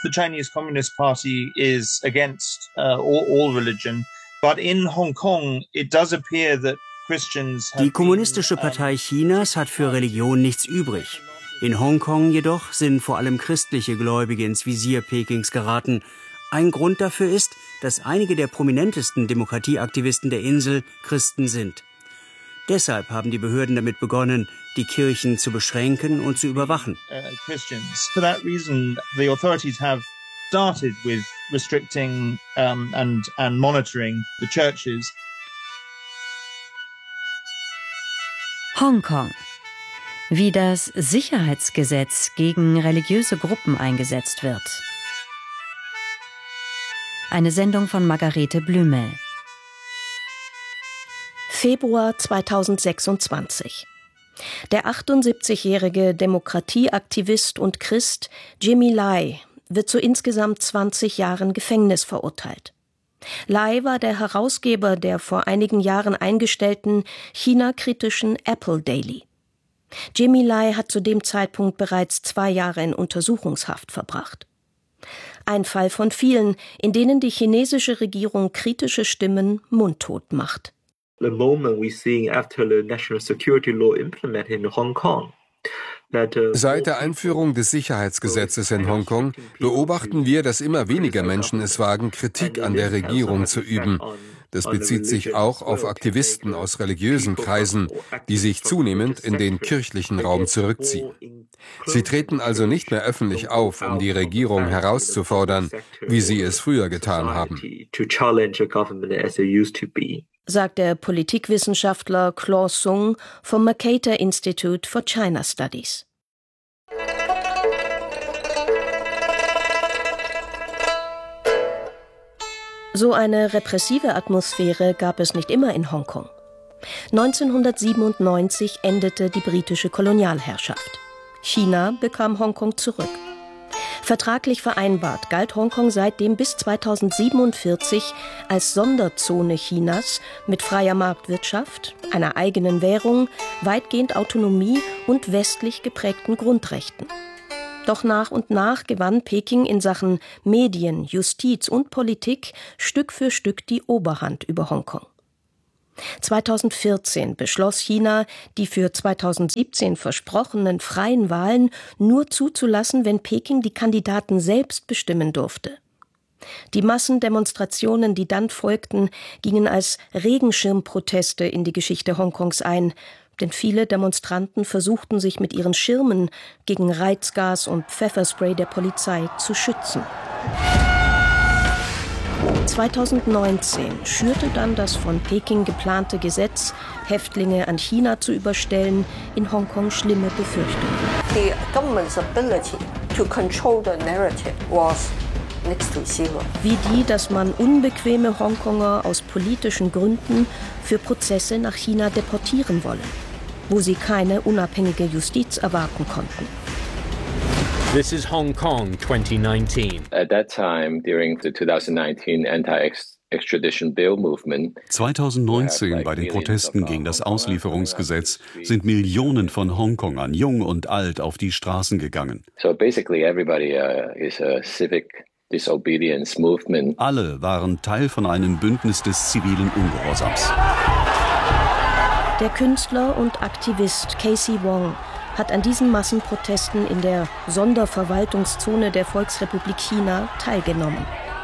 the Chinese Communist Party is against all religion, but in Hong Kong it does appear that Christians have Die Kommunistische Partei Chinas hat für Religion nichts übrig. In Hongkong jedoch sind vor allem christliche Gläubige ins Visier Pekings geraten. Ein Grund dafür ist, dass einige der prominentesten Demokratieaktivisten der Insel Christen sind. Deshalb haben die Behörden damit begonnen, die Kirchen zu beschränken und zu überwachen. Christians. For that reason, the authorities have started with restricting and monitoring the churches. Hongkong. Wie das Sicherheitsgesetz gegen religiöse Gruppen eingesetzt wird. Eine Sendung von Margarete Blümel. Februar 2026. Der 78-jährige Demokratieaktivist und Christ Jimmy Lai wird zu insgesamt 20 Jahren Gefängnis verurteilt. Lai war der Herausgeber der vor einigen Jahren eingestellten China-kritischen Apple Daily. Jimmy Lai hat zu dem Zeitpunkt bereits 2 Jahre in Untersuchungshaft verbracht. Ein Fall von vielen, in denen die chinesische Regierung kritische Stimmen mundtot macht. The moment we see after the national security law implemented in Hong Kong. Seit der Einführung des Sicherheitsgesetzes in Hongkong beobachten wir, dass immer weniger Menschen es wagen, Kritik an der Regierung zu üben. Das bezieht sich auch auf Aktivisten aus religiösen Kreisen, die sich zunehmend in den kirchlichen Raum zurückziehen. Sie treten also nicht mehr öffentlich auf, um die Regierung herauszufordern, wie sie es früher getan haben, sagt der Politikwissenschaftler Claw Sung vom Mercator Institute for China Studies. So eine repressive Atmosphäre gab es nicht immer in Hongkong. 1997 endete die britische Kolonialherrschaft. China bekam Hongkong zurück. Vertraglich vereinbart galt Hongkong seitdem bis 2047 als Sonderzone Chinas mit freier Marktwirtschaft, einer eigenen Währung, weitgehend Autonomie und westlich geprägten Grundrechten. Doch nach und nach gewann Peking in Sachen Medien, Justiz und Politik Stück für Stück die Oberhand über Hongkong. 2014 beschloss China, die für 2017 versprochenen freien Wahlen nur zuzulassen, wenn Peking die Kandidaten selbst bestimmen durfte. Die Massendemonstrationen, die dann folgten, gingen als Regenschirmproteste in die Geschichte Hongkongs ein, denn viele Demonstranten versuchten sich mit ihren Schirmen gegen Reizgas und Pfefferspray der Polizei zu schützen. 2019 schürte dann das von Peking geplante Gesetz, Häftlinge an China zu überstellen, in Hongkong schlimme Befürchtungen. The government's ability to control the narrative was next to zero. Wie die, dass man unbequeme Hongkonger aus politischen Gründen für Prozesse nach China deportieren wolle, wo sie keine unabhängige Justiz erwarten konnten. This is Hong Kong 2019. At that time, during the 2019 anti-extradition bill movement, 2019 bei den Protesten gegen das Auslieferungsgesetz sind Millionen von Hongkongern, jung und alt, auf die Straßen gegangen. So basically everybody is a civic disobedience movement. Alle waren Teil von einem Bündnis des zivilen Ungehorsams. Der Künstler und Aktivist Casey Wong hat an diesen Massenprotesten in der Sonderverwaltungszone der Volksrepublik China teilgenommen.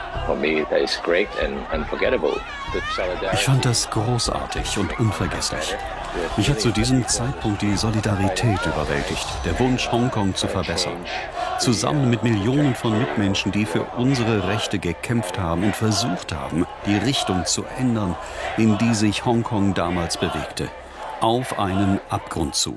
Ich fand das großartig und unvergesslich. Mich hat zu diesem Zeitpunkt die Solidarität überwältigt, der Wunsch, Hongkong zu verbessern. Zusammen mit Millionen von Mitmenschen, die für unsere Rechte gekämpft haben und versucht haben, die Richtung zu ändern, in die sich Hongkong damals bewegte. Auf einen Abgrund zu.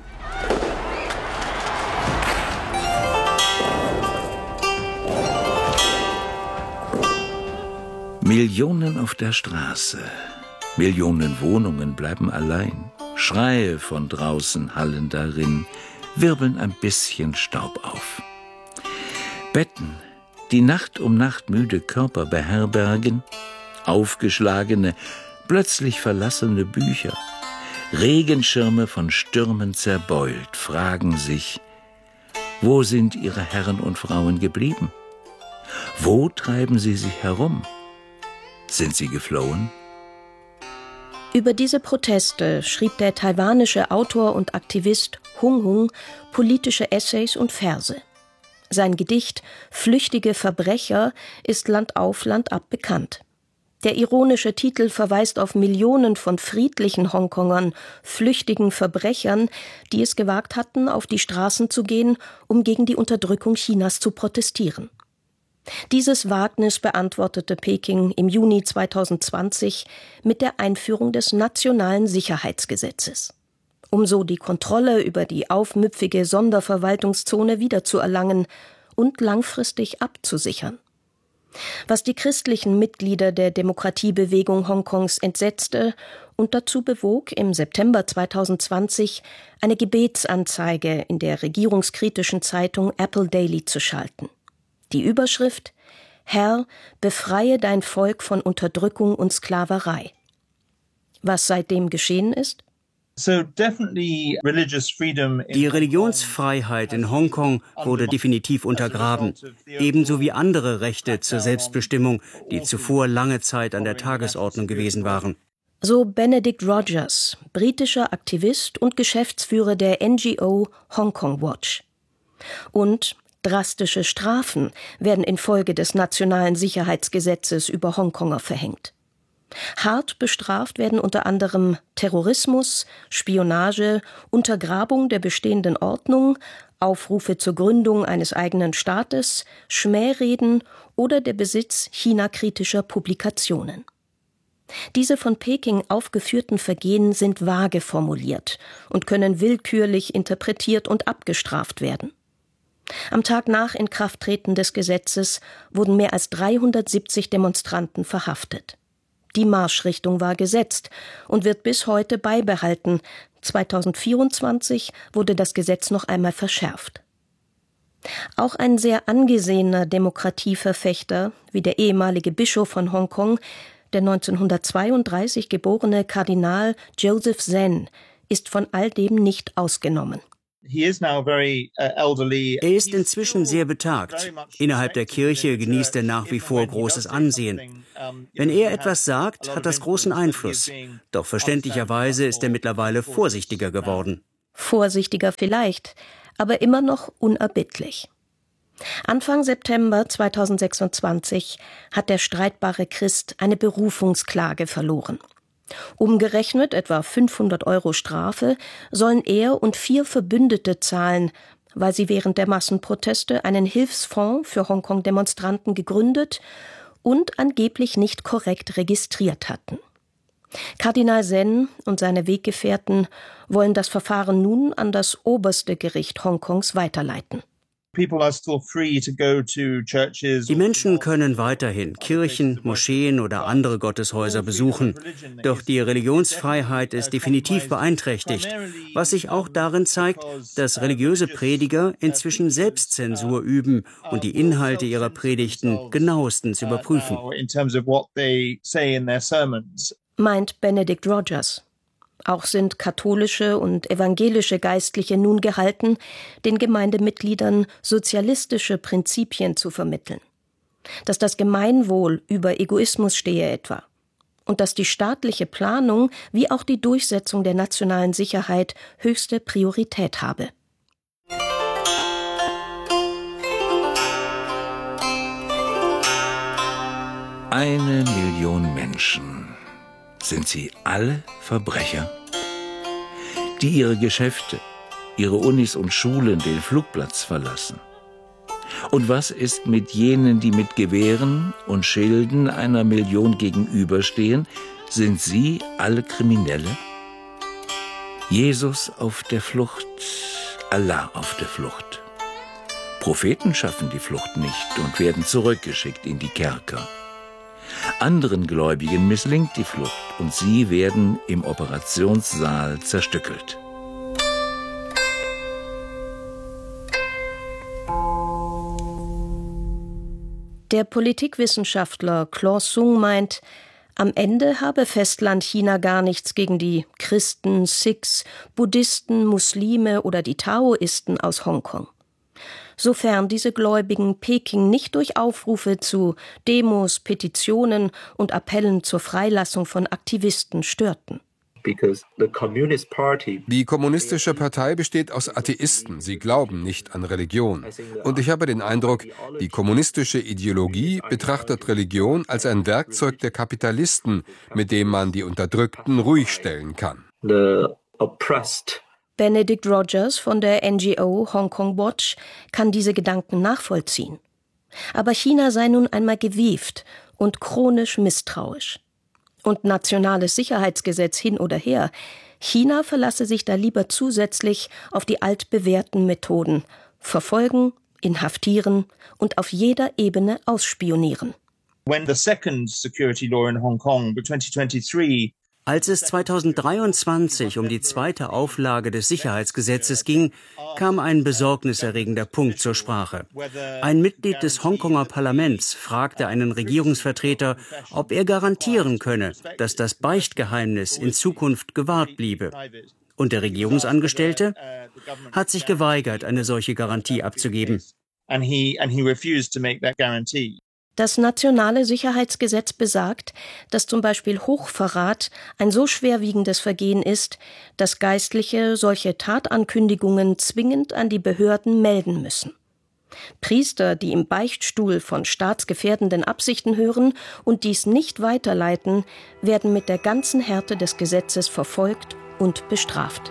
Millionen auf der Straße, Millionen Wohnungen bleiben allein, Schreie von draußen hallen darin, wirbeln ein bisschen Staub auf. Betten, die Nacht um Nacht müde Körper beherbergen, aufgeschlagene, plötzlich verlassene Bücher, Regenschirme von Stürmen zerbeult, fragen sich, wo sind ihre Herren und Frauen geblieben? Wo treiben sie sich herum? Sind sie geflohen? Über diese Proteste schrieb der taiwanische Autor und Aktivist Hung Hung politische Essays und Verse. Sein Gedicht »Flüchtige Verbrecher« ist landauf, landab bekannt. Der ironische Titel verweist auf Millionen von friedlichen Hongkongern, flüchtigen Verbrechern, die es gewagt hatten, auf die Straßen zu gehen, um gegen die Unterdrückung Chinas zu protestieren. Dieses Wagnis beantwortete Peking im Juni 2020 mit der Einführung des Nationalen Sicherheitsgesetzes. Um so die Kontrolle über die aufmüpfige Sonderverwaltungszone wiederzuerlangen und langfristig abzusichern. Was die christlichen Mitglieder der Demokratiebewegung Hongkongs entsetzte und dazu bewog, im September 2020 eine Gebetsanzeige in der regierungskritischen Zeitung Apple Daily zu schalten. Die Überschrift: »Herr, befreie dein Volk von Unterdrückung und Sklaverei.« Was seitdem geschehen ist? Die Religionsfreiheit in Hongkong wurde definitiv untergraben, ebenso wie andere Rechte zur Selbstbestimmung, die zuvor lange Zeit an der Tagesordnung gewesen waren. So Benedict Rogers, britischer Aktivist und Geschäftsführer der NGO Hong Kong Watch. Und drastische Strafen werden infolge des Nationalen Sicherheitsgesetzes über Hongkonger verhängt. Hart bestraft werden unter anderem Terrorismus, Spionage, Untergrabung der bestehenden Ordnung, Aufrufe zur Gründung eines eigenen Staates, Schmähreden oder der Besitz China-kritischer Publikationen. Diese von Peking aufgeführten Vergehen sind vage formuliert und können willkürlich interpretiert und abgestraft werden. Am Tag nach Inkrafttreten des Gesetzes wurden mehr als 370 Demonstranten verhaftet. Die Marschrichtung war gesetzt und wird bis heute beibehalten. 2024 wurde das Gesetz noch einmal verschärft. Auch ein sehr angesehener Demokratieverfechter, wie der ehemalige Bischof von Hongkong, der 1932 geborene Kardinal Joseph Zen, ist von all dem nicht ausgenommen. Er ist inzwischen sehr betagt. Innerhalb der Kirche genießt er nach wie vor großes Ansehen. Wenn er etwas sagt, hat das großen Einfluss. Doch verständlicherweise ist er mittlerweile vorsichtiger geworden. Vorsichtiger vielleicht, aber immer noch unerbittlich. Anfang September 2026 hat der streitbare Christ eine Berufungsklage verloren. Umgerechnet etwa 500 € Strafe sollen er und 4 Verbündete zahlen, weil sie während der Massenproteste einen Hilfsfonds für Hongkong-Demonstranten gegründet und angeblich nicht korrekt registriert hatten. Kardinal Zen und seine Weggefährten wollen das Verfahren nun an das oberste Gericht Hongkongs weiterleiten. Die Menschen können weiterhin Kirchen, Moscheen oder andere Gotteshäuser besuchen. Doch die Religionsfreiheit ist definitiv beeinträchtigt, was sich auch darin zeigt, dass religiöse Prediger inzwischen Selbstzensur üben und die Inhalte ihrer Predigten genauestens überprüfen. Meint Benedict Rogers. Auch sind katholische und evangelische Geistliche nun gehalten, den Gemeindemitgliedern sozialistische Prinzipien zu vermitteln. Dass das Gemeinwohl über Egoismus stehe etwa. Und dass die staatliche Planung wie auch die Durchsetzung der nationalen Sicherheit höchste Priorität habe. Eine Million Menschen. Sind sie alle Verbrecher, die ihre Geschäfte, ihre Unis und Schulen den Flugplatz verlassen? Und was ist mit jenen, die mit Gewehren und Schilden einer Million gegenüberstehen? Sind sie alle Kriminelle? Jesus auf der Flucht, Allah auf der Flucht. Propheten schaffen die Flucht nicht und werden zurückgeschickt in die Kerker. Anderen Gläubigen misslingt die Flucht und sie werden im Operationssaal zerstückelt. Der Politikwissenschaftler Claw Sung meint, am Ende habe Festlandchina gar nichts gegen die Christen, Sikhs, Buddhisten, Muslime oder die Taoisten aus Hongkong. sofern diese Gläubigen Peking nicht durch Aufrufe zu Demos, Petitionen und Appellen zur Freilassung von Aktivisten störten. Die Kommunistische Partei besteht aus Atheisten, sie glauben nicht an Religion. Und ich habe den Eindruck, die kommunistische Ideologie betrachtet Religion als ein Werkzeug der Kapitalisten, mit dem man die Unterdrückten ruhig stellen kann. Benedict Rogers von der NGO Hong Kong Watch kann diese Gedanken nachvollziehen. Aber China sei nun einmal gewieft und chronisch misstrauisch. Und nationales Sicherheitsgesetz hin oder her, China verlasse sich da lieber zusätzlich auf die altbewährten Methoden: verfolgen, inhaftieren und auf jeder Ebene ausspionieren. When the second security law in Hong Kong, 2023, als es 2023 um die zweite Auflage des Sicherheitsgesetzes ging, kam ein besorgniserregender Punkt zur Sprache. Ein Mitglied des Hongkonger Parlaments fragte einen Regierungsvertreter, ob er garantieren könne, dass das Beichtgeheimnis in Zukunft gewahrt bliebe. Und der Regierungsangestellte hat sich geweigert, eine solche Garantie abzugeben. And he refused to make that guarantee. Das nationale Sicherheitsgesetz besagt, dass zum Beispiel Hochverrat ein so schwerwiegendes Vergehen ist, dass Geistliche solche Tatankündigungen zwingend an die Behörden melden müssen. Priester, die im Beichtstuhl von staatsgefährdenden Absichten hören und dies nicht weiterleiten, werden mit der ganzen Härte des Gesetzes verfolgt und bestraft.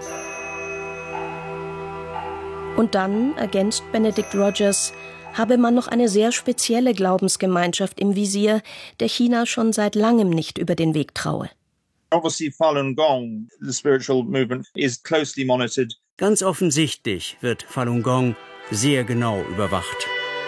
Und dann, ergänzt Benedict Rogers, habe man noch eine sehr spezielle Glaubensgemeinschaft im Visier, der China schon seit langem nicht über den Weg traue. Ganz offensichtlich wird Falun Gong sehr genau überwacht.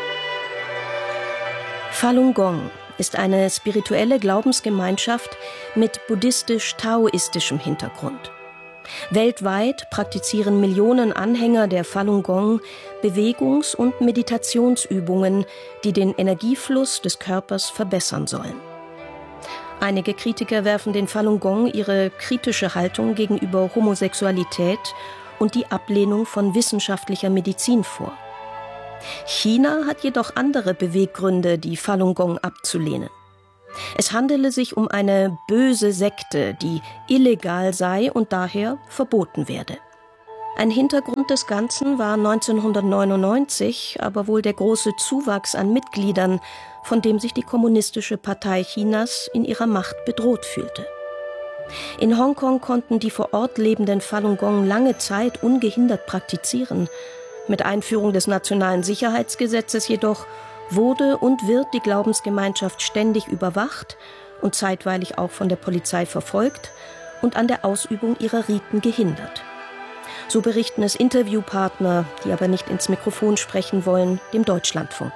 Falun Gong ist eine spirituelle Glaubensgemeinschaft mit buddhistisch-taoistischem Hintergrund. Weltweit praktizieren Millionen Anhänger der Falun Gong Bewegungs- und Meditationsübungen, die den Energiefluss des Körpers verbessern sollen. Einige Kritiker werfen den Falun Gong ihre kritische Haltung gegenüber Homosexualität und die Ablehnung von wissenschaftlicher Medizin vor. China hat jedoch andere Beweggründe, die Falun Gong abzulehnen. Es handele sich um eine böse Sekte, die illegal sei und daher verboten werde. Ein Hintergrund des Ganzen war 1999 aber wohl der große Zuwachs an Mitgliedern, von dem sich die Kommunistische Partei Chinas in ihrer Macht bedroht fühlte. In Hongkong konnten die vor Ort lebenden Falun Gong lange Zeit ungehindert praktizieren. Mit Einführung des nationalen Sicherheitsgesetzes jedoch wurde und wird die Glaubensgemeinschaft ständig überwacht und zeitweilig auch von der Polizei verfolgt und an der Ausübung ihrer Riten gehindert. So berichten es Interviewpartner, die aber nicht ins Mikrofon sprechen wollen, dem Deutschlandfunk.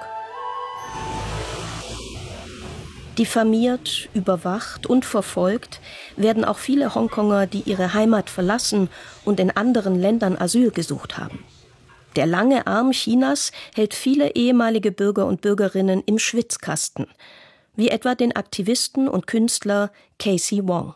Diffamiert, überwacht und verfolgt werden auch viele Hongkonger, die ihre Heimat verlassen und in anderen Ländern Asyl gesucht haben. Der lange Arm Chinas hält viele ehemalige Bürger und Bürgerinnen im Schwitzkasten, wie etwa den Aktivisten und Künstler Casey Wong.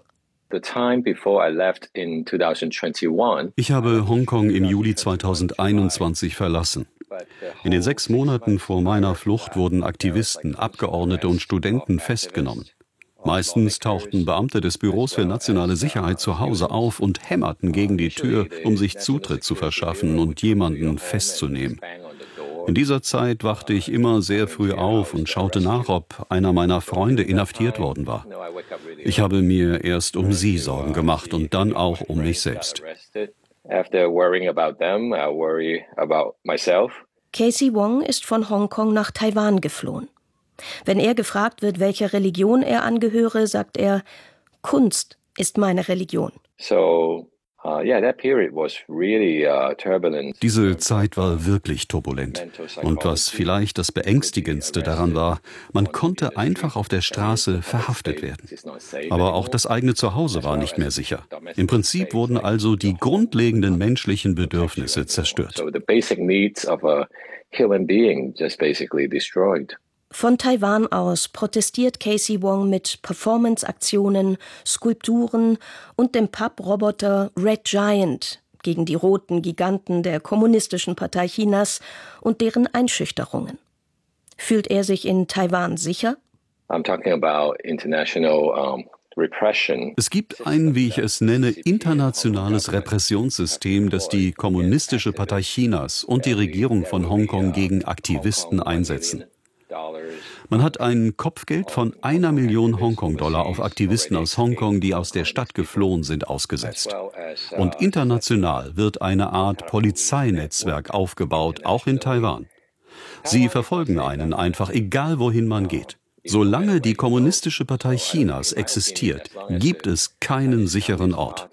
Ich habe Hongkong im Juli 2021 verlassen. In den 6 Monaten vor meiner Flucht wurden Aktivisten, Abgeordnete und Studenten festgenommen. Meistens tauchten Beamte des Büros für nationale Sicherheit zu Hause auf und hämmerten gegen die Tür, um sich Zutritt zu verschaffen und jemanden festzunehmen. In dieser Zeit wachte ich immer sehr früh auf und schaute nach, ob einer meiner Freunde inhaftiert worden war. Ich habe mir erst um sie Sorgen gemacht und dann auch um mich selbst. Casey Wong ist von Hongkong nach Taiwan geflohen. Wenn er gefragt wird, welcher Religion er angehöre, sagt er: Kunst ist meine Religion. Diese Zeit war wirklich turbulent. Und was vielleicht das Beängstigendste daran war, man konnte einfach auf der Straße verhaftet werden. Aber auch das eigene Zuhause war nicht mehr sicher. Im Prinzip wurden also die grundlegenden menschlichen Bedürfnisse zerstört. Von Taiwan aus protestiert Casey Wong mit Performance-Aktionen, Skulpturen und dem Papp-Roboter Red Giant gegen die roten Giganten der Kommunistischen Partei Chinas und deren Einschüchterungen. Fühlt er sich in Taiwan sicher? I'm talking about international Es gibt ein, wie ich es nenne, internationales Repressionssystem, das die Kommunistische Partei Chinas und die Regierung von Hongkong gegen Aktivisten einsetzen. Man hat ein Kopfgeld von 1 Million Hongkong-Dollar auf Aktivisten aus Hongkong, die aus der Stadt geflohen sind, ausgesetzt. Und international wird eine Art Polizeinetzwerk aufgebaut, auch in Taiwan. Sie verfolgen einen einfach, egal wohin man geht. Solange die Kommunistische Partei Chinas existiert, gibt es keinen sicheren Ort.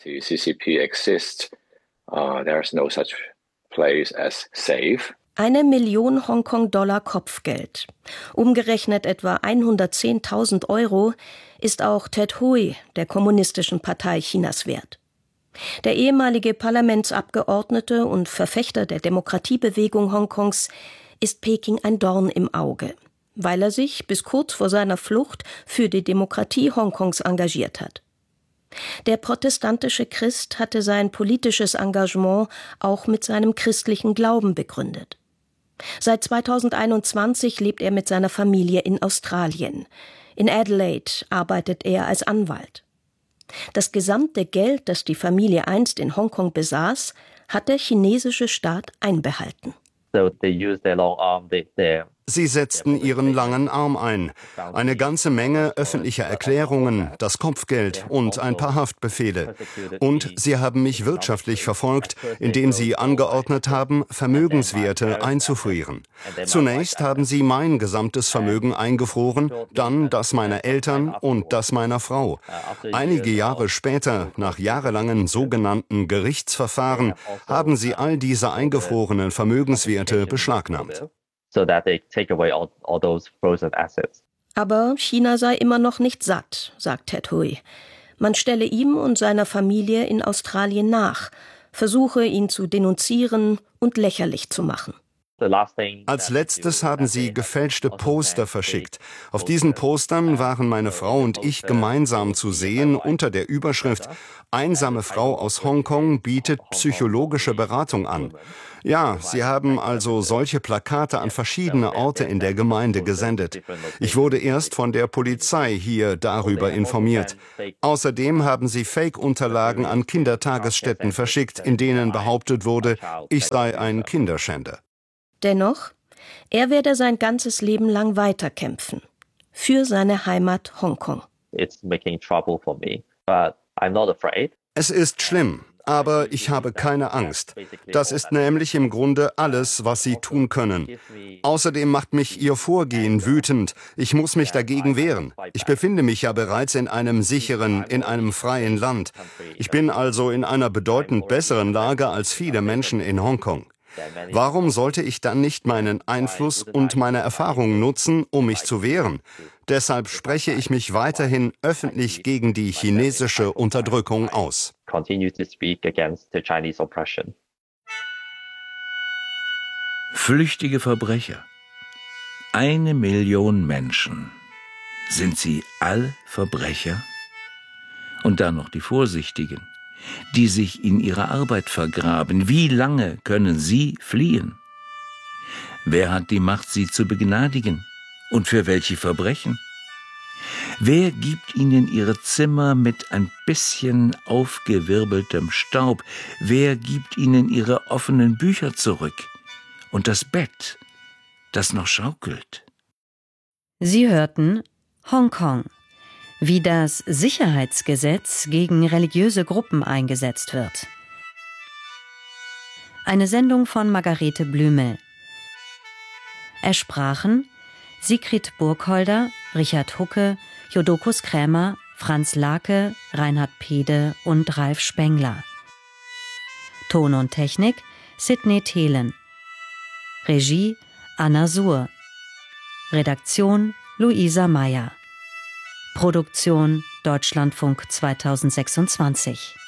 1 Million Hongkong-Dollar Kopfgeld. Umgerechnet etwa 110.000 Euro ist auch Ted Hui der Kommunistischen Partei Chinas wert. Der ehemalige Parlamentsabgeordnete und Verfechter der Demokratiebewegung Hongkongs ist Peking ein Dorn im Auge, weil er sich bis kurz vor seiner Flucht für die Demokratie Hongkongs engagiert hat. Der protestantische Christ hatte sein politisches Engagement auch mit seinem christlichen Glauben begründet. Seit 2021 lebt er mit seiner Familie in Australien. In Adelaide arbeitet er als Anwalt. Das gesamte Geld, das die Familie einst in Hongkong besaß, hat der chinesische Staat einbehalten. Sie setzten ihren langen Arm ein. Eine ganze Menge öffentlicher Erklärungen, das Kopfgeld und ein paar Haftbefehle. Und sie haben mich wirtschaftlich verfolgt, indem sie angeordnet haben, Vermögenswerte einzufrieren. Zunächst haben sie mein gesamtes Vermögen eingefroren, dann das meiner Eltern und das meiner Frau. Einige Jahre später, nach jahrelangen sogenannten Gerichtsverfahren, haben sie all diese eingefrorenen Vermögenswerte beschlagnahmt. Aber China sei immer noch nicht satt, sagt Ted Hui. Man stelle ihm und seiner Familie in Australien nach, versuche ihn zu denunzieren und lächerlich zu machen. Als letztes haben sie gefälschte Poster verschickt. Auf diesen Postern waren meine Frau und ich gemeinsam zu sehen unter der Überschrift „Einsame Frau aus Hongkong bietet psychologische Beratung an“. Ja, sie haben also solche Plakate an verschiedene Orte in der Gemeinde gesendet. Ich wurde erst von der Polizei hier darüber informiert. Außerdem haben sie Fake-Unterlagen an Kindertagesstätten verschickt, in denen behauptet wurde, ich sei ein Kinderschänder. Dennoch, er werde sein ganzes Leben lang weiterkämpfen. Für seine Heimat Hongkong. Es ist schlimm, aber ich habe keine Angst. Das ist nämlich im Grunde alles, was sie tun können. Außerdem macht mich ihr Vorgehen wütend. Ich muss mich dagegen wehren. Ich befinde mich ja bereits in einem sicheren, in einem freien Land. Ich bin also in einer bedeutend besseren Lage als viele Menschen in Hongkong. Warum sollte ich dann nicht meinen Einfluss und meine Erfahrungen nutzen, um mich zu wehren? Deshalb spreche ich mich weiterhin öffentlich gegen die chinesische Unterdrückung aus. Flüchtige Verbrecher. 1 Million Menschen. Sind sie all Verbrecher? Und dann noch die Vorsichtigen, die sich in ihrer Arbeit vergraben. Wie lange können sie fliehen? Wer hat die Macht, sie zu begnadigen? Und für welche Verbrechen? Wer gibt ihnen ihre Zimmer mit ein bisschen aufgewirbeltem Staub? Wer gibt ihnen ihre offenen Bücher zurück? Und das Bett, das noch schaukelt? Sie hörten Hongkong, wie das Sicherheitsgesetz gegen religiöse Gruppen eingesetzt wird. Eine Sendung von Margarete Blümel. Es sprachen Sigrid Burkholder, Richard Hucke, Jodokus Krämer, Franz Lake, Reinhard Pede und Ralf Spengler. Ton und Technik Sidney Thelen. Regie Anna Suhr. Redaktion Luisa Meyer. Produktion Deutschlandfunk 2026.